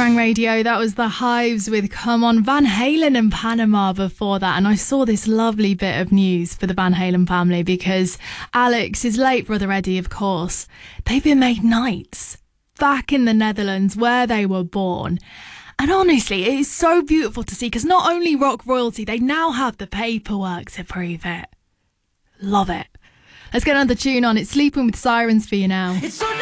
Kerrang Radio. That was The Hives with Come On. Van Halen and Panama before that. And I saw this lovely bit of news for the Van Halen family because Alex, his late brother Eddie, of course, they've been made knights back in the Netherlands where they were born. And honestly, it is so beautiful to see because not only rock royalty, they now have the paperwork to prove it. Love it. Let's get another tune on. It's Sleeping with Sirens for you now. It's so